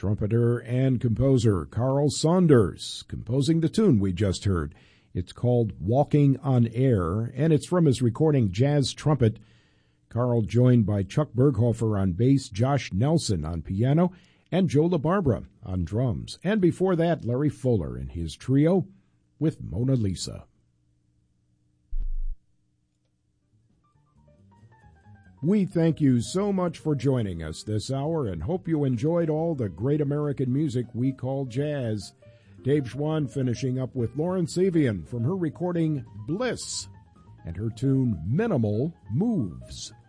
Trumpeter and composer Carl Saunders composing the tune we just heard. It's called Walking on Air, and it's from his recording Jazz Trumpet. Carl joined by Chuck Berghofer on bass, Josh Nelson on piano, and Joe LaBarbera on drums. And before that, Larry Fuller and his trio with Mona Lisa. We thank you so much for joining us this hour and hope you enjoyed all the great American music we call jazz. Dave Schwann finishing up with Lauren Savian from her recording Bliss and her tune Minimal Moves.